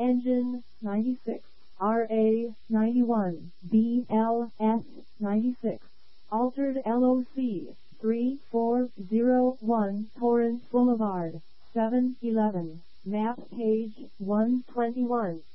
Engine 96, RA 91, BLS 96. Altered LOC 3401 Torrance Boulevard, 711. Map page 121.